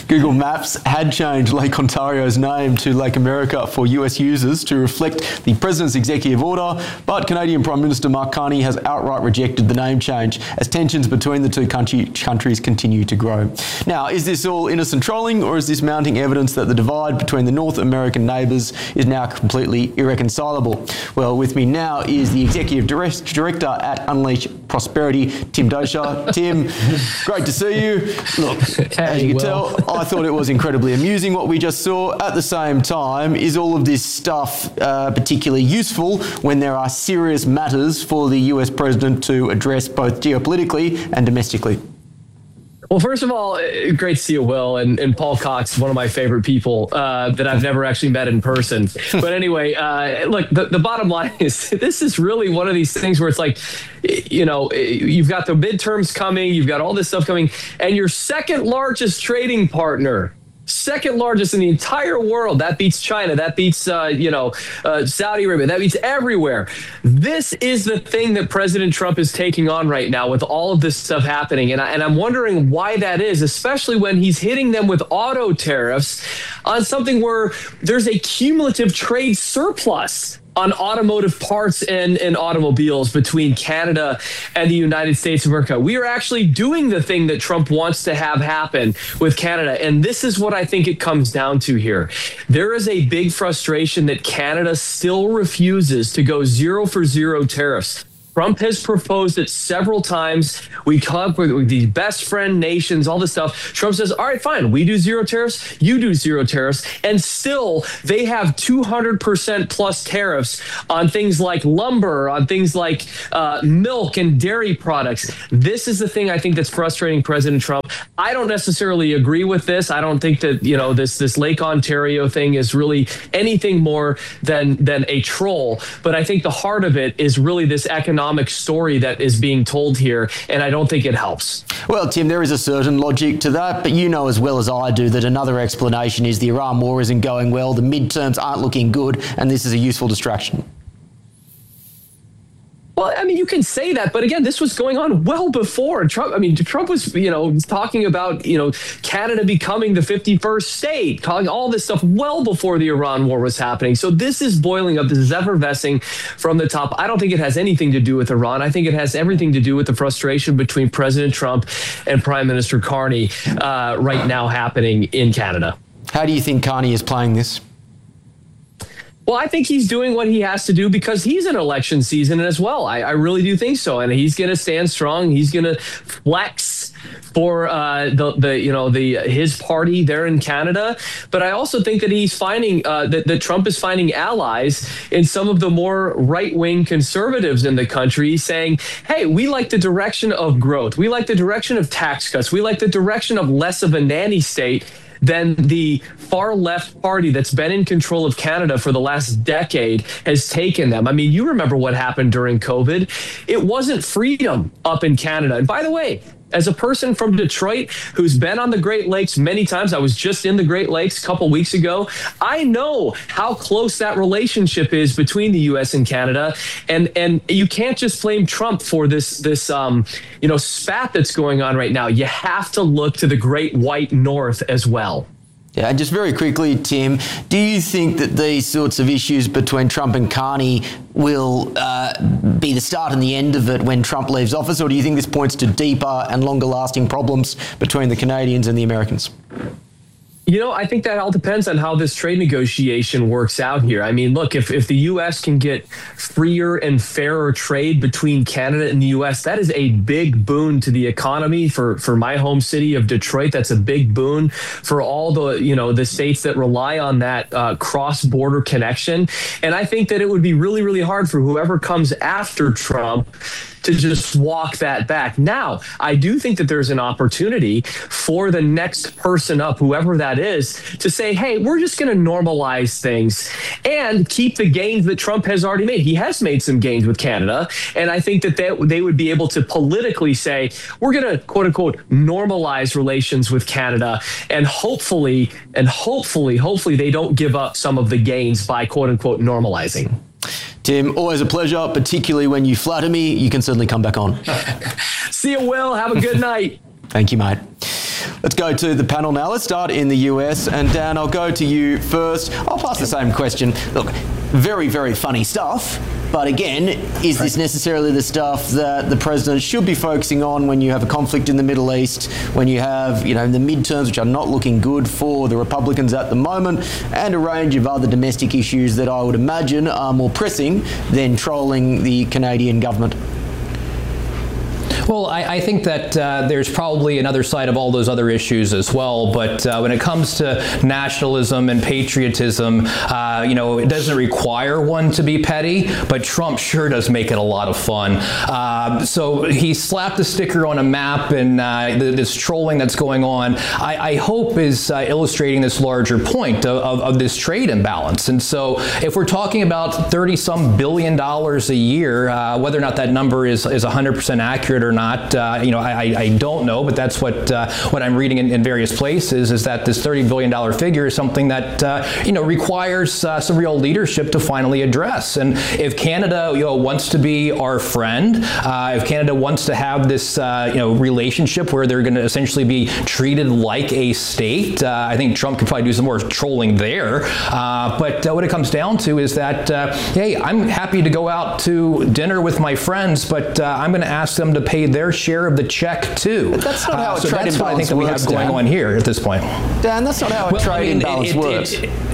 Google Maps had changed Lake Ontario's name to Lake America for US users to reflect the President's executive order, but Canadian Prime Minister Mark Carney has outright rejected the name change as tensions between the two countries continue to grow. Now, is this all innocent trolling, or is this mounting evidence that the divide between the North American neighbours is now completely irreconcilable? Well, with me now is the Executive Director at Unleash Prosperity, Tim Doescher. Tim, great to see you. Look, as you can tell, I thought it was incredibly amusing what we just saw. At the same time, is all of this stuff particularly useful when there are serious matters for the US President to address both geopolitically and domestically? Well, first of all, great to see you, Will, and Paul Cox, one of my favorite people that I've never actually met in person. But anyway, look, the bottom line is this is really one of these things where it's like, you know, you've got the midterms coming, you've got all this stuff coming, and your second largest trading partner, second largest in the entire world, that beats China, that beats Saudi Arabia, that beats everywhere. This is the thing that President Trump is taking on right now with all of this stuff happening, and I'm wondering why that is, especially when he's hitting them with auto tariffs on something where there's a cumulative trade surplus on automotive parts and automobiles between Canada and the United States of America. We are actually doing the thing that Trump wants to have happen with Canada. And this is what I think it comes down to here. There is a big frustration that Canada still refuses to go 0 for 0 tariffs. Trump has proposed it several times. We come with the best friend nations, all this stuff. Trump says, all right, fine, we do 0 tariffs, you do 0 tariffs. And still, they have 200% plus tariffs on things like lumber, on things like milk and dairy products. This is the thing I think that's frustrating President Trump. I don't necessarily agree with this. I don't think that, this Lake Ontario thing is really anything more than a troll. But I think the heart of it is really this economic story that is being told here, and I don't think it helps. Well, Tim, there is a certain logic to that, but you know as well as I do that another explanation is the Iran war isn't going well, the midterms aren't looking good, and this is a useful distraction. Well, I mean, you can say that, but again, this was going on well before Trump. I mean, Trump was, talking about, Canada becoming the 51st state, calling all this stuff well before the Iran war was happening. So this is boiling up. This is effervescing from the top. I don't think it has anything to do with Iran. I think it has everything to do with the frustration between President Trump and Prime Minister Carney right now happening in Canada. How do you think Carney is playing this? Well, I think he's doing what he has to do because he's in election season as well. I really do think so, and he's going to stand strong. He's going to flex for his party there in Canada. But I also think that he's finding that Trump is finding allies in some of the more right-wing conservatives in the country, saying, "Hey, we like the direction of growth. We like the direction of tax cuts. We like the direction of less of a nanny state than the far left party that's been in control of Canada for the last decade has taken them." I mean, you remember what happened during COVID. It wasn't freedom up in Canada. And by the way, as a person from Detroit who's been on the Great Lakes many times, I was just in the Great Lakes a couple weeks ago, I know how close that relationship is between the U.S. and Canada. And you can't just blame Trump for this spat that's going on right now. You have to look to the Great White North as well. Yeah, and just very quickly, Tim, do you think that these sorts of issues between Trump and Carney will be the start and the end of it when Trump leaves office, or do you think this points to deeper and longer-lasting problems between the Canadians and the Americans? I think that all depends on how this trade negotiation works out here. I mean, look, if the U.S. can get freer and fairer trade between Canada and the U.S., that is a big boon to the economy for my home city of Detroit. That's a big boon for all the states that rely on that cross-border connection. And I think that it would be really, really hard for whoever comes after Trump to just walk that back. Now, I do think that there's an opportunity for the next person up, whoever that is, to say, hey, we're just going to normalize things and keep the gains that Trump has already made. He has made some gains with Canada, and I think that they would be able to politically say, we're going to, quote unquote, normalize relations with Canada, and hopefully they don't give up some of the gains by, quote unquote, normalizing. Tim, always a pleasure, particularly when you flatter me. You can certainly come back on. See you, Will. Have a good night. Thank you, mate. Let's Let's go to the panel now. Let's start in the US. And Dan, I'll go to you first. I'll pass the same question. Look, very, very funny stuff. But again, is this necessarily the stuff that the president should be focusing on when you have a conflict in the Middle East, when you have, the midterms, which are not looking good for the Republicans at the moment, and a range of other domestic issues that I would imagine are more pressing than trolling the Canadian government? Well, I think that there's probably another side of all those other issues as well. But when it comes to nationalism and patriotism, it doesn't require one to be petty, but Trump sure does make it a lot of fun. So he slapped a sticker on a map, and this trolling that's going on, I hope is illustrating this larger point of this trade imbalance. And so if we're talking about $30-some billion a year, whether or not that number is 100% accurate or not, I don't know, but that's what I'm reading in various places, is that this $30 billion figure is something that requires some real leadership to finally address. And if Canada wants to be our friend, if Canada wants to have this relationship where they're going to essentially be treated like a state, I think Trump could probably do some more trolling there. But what it comes down to is that, hey, I'm happy to go out to dinner with my friends, but I'm going to ask them to pay their share of the check too. But that's not how a so trade that's what I think that we have going on here at this point. Dan, that's not how a trade imbalance works.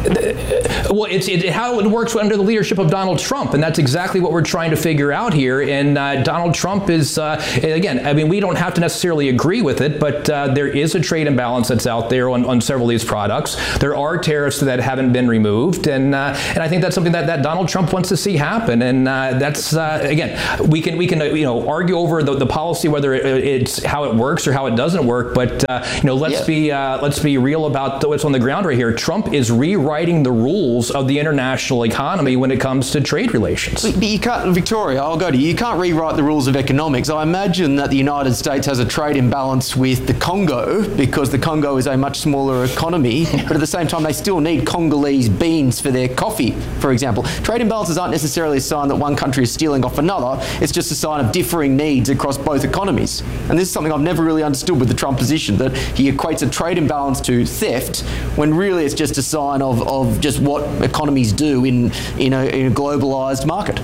Well, it's how it works under the leadership of Donald Trump, and that's exactly what we're trying to figure out here. And Donald Trump is, again, I mean, we don't have to necessarily agree with it, but there is a trade imbalance that's out there on several of these products. There are tariffs that haven't been removed, and I think that's something that Donald Trump wants to see happen. And that's again, we can argue over the policy, whether it's how it works or how it doesn't work. But let's be real about what's on the ground right here. Trump is rewriting the rules of the international economy when it comes to trade relations. But you can't, Victoria, I'll go to you. You can't rewrite the rules of economics. I imagine that the United States has a trade imbalance with the Congo because the Congo is a much smaller economy, but at the same time they still need Congolese beans for their coffee, for example. Trade imbalances aren't necessarily a sign that one country is stealing off another. It's just a sign of differing needs across both economies. And this is something I've never really understood with the Trump position, that he equates a trade imbalance to theft when really it's just a sign of just what economies do in a globalized market.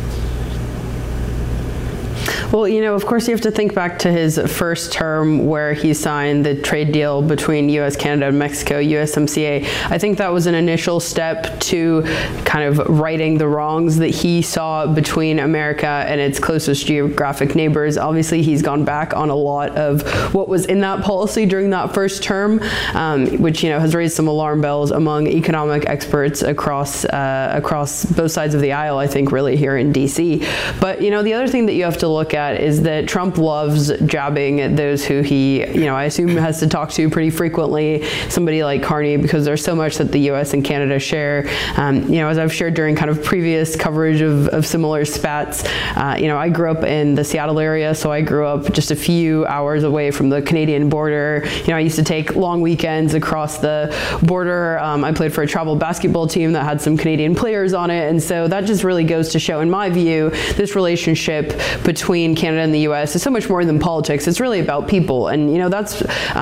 Well, of course, you have to think back to his first term where he signed the trade deal between U.S., Canada, and Mexico, USMCA. I think that was an initial step to kind of righting the wrongs that he saw between America and its closest geographic neighbors. Obviously, he's gone back on a lot of what was in that policy during that first term, which, has raised some alarm bells among economic experts across both sides of the aisle, I think, really here in D.C. But, the other thing that you have to look at is that Trump loves jabbing at those who he, I assume has to talk to pretty frequently, somebody like Carney, because there's so much that the U.S. and Canada share. As I've shared during kind of previous coverage of similar spats, I grew up in the Seattle area, so I grew up just a few hours away from the Canadian border. I used to take long weekends across the border. I played for a travel basketball team that had some Canadian players on it, and so that just really goes to show, in my view, this relationship between Canada and the U.S. is so much more than politics. It's really about people. And, that's,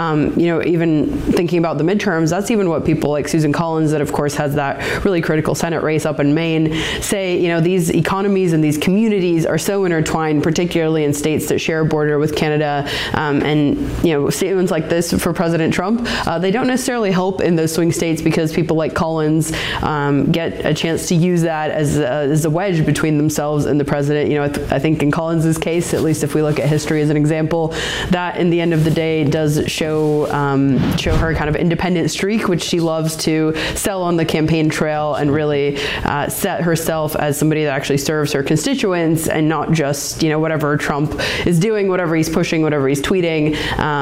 even thinking about the midterms, that's even what people like Susan Collins, that of course has that really critical Senate race up in Maine, say, these economies and these communities are so intertwined, particularly in states that share a border with Canada. Statements like this for President Trump, they don't necessarily help in those swing states because people like Collins get a chance to use that as a wedge between themselves and the president. I think in Collins's case, at least if we look at history as an example, that in the end of the day does show her kind of independent streak, which she loves to sell on the campaign trail and really set herself as somebody that actually serves her constituents and not just, whatever Trump is doing, whatever he's pushing, whatever he's tweeting.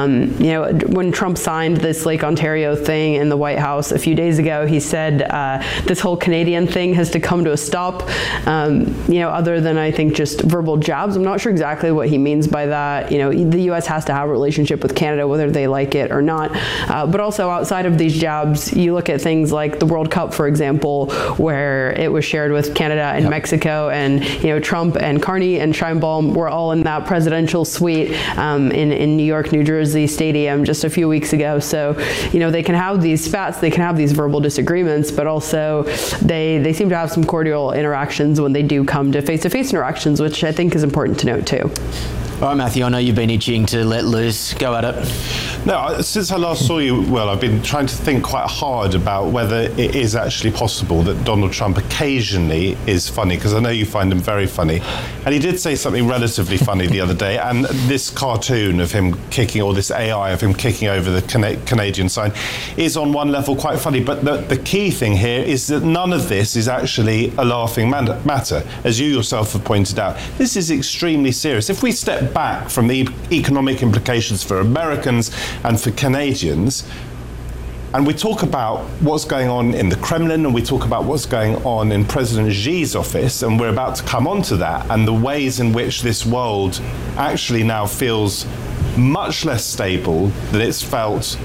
When Trump signed this Lake Ontario thing in the White House a few days ago, he said this whole Canadian thing has to come to a stop, other than I think just verbal jabs. I'm not sure exactly exactly what he means by that. The U.S. has to have a relationship with Canada, whether they like it or not. But also outside of these jabs, you look at things like the World Cup, for example, where it was shared with Canada and Mexico, and Trump and Carney and Sheinbaum were all in that presidential suite in New York, New Jersey Stadium just a few weeks ago. So they can have these spats, they can have these verbal disagreements, but also they seem to have some cordial interactions when they do come to face-to-face interactions, which I think is important to note too. All right, Matthew, I know you've been itching to let loose. Go at it. No, since I last saw you, Will, I've been trying to think quite hard about whether it is actually possible that Donald Trump occasionally is funny, because I know you find him very funny. And he did say something relatively funny the other day, and this cartoon of him kicking, or this AI of him kicking over the Canadian sign, is on one level quite funny. But the key thing here is that none of this is actually a laughing matter. As you yourself have pointed out, this is extremely serious. If we step back from the economic implications for Americans and for Canadians, and we talk about what's going on in the Kremlin, and we talk about what's going on in President Xi's office, and we're about to come on to that, and the ways in which this world actually now feels much less stable than it's felt,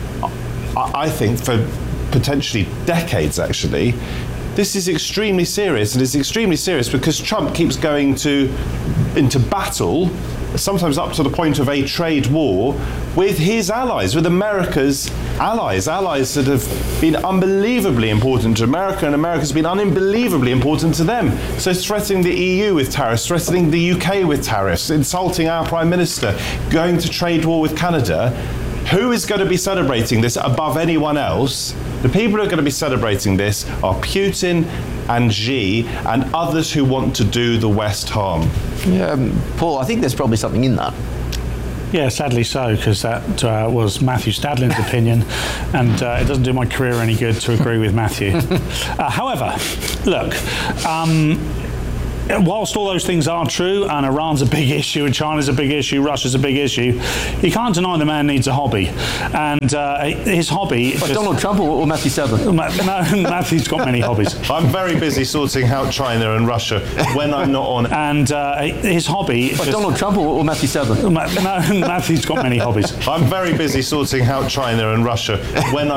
I think, for potentially decades, actually. This is extremely serious, and it's extremely serious because Trump keeps going into battle, sometimes up to the point of a trade war, with his allies, with America's allies that have been unbelievably important to America, and America's been unbelievably important to them. So threatening the EU with tariffs, threatening the UK with tariffs, insulting our Prime Minister, going to trade war with Canada. Who is going to be celebrating this above anyone else? The people who are going to be celebrating this are Putin and Xi and others who want to do the West harm. Yeah, Paul, I think there's probably something in that. Yeah, sadly so, because that was Matthew Stadlin's opinion, and it doesn't do my career any good to agree with Matthew. However, look, whilst all those things are true, and Iran's a big issue, and China's a big issue, Russia's a big issue, you can't deny the man needs a hobby. And his hobby... But Donald Trump or Matthew Stadlin? No, Matthew's got many hobbies. I'm very busy sorting out China and Russia when I'm not on. And his hobby... But Donald Trump or Matthew Stadlin? No, Matthew's got many hobbies. I'm very busy sorting out China and Russia when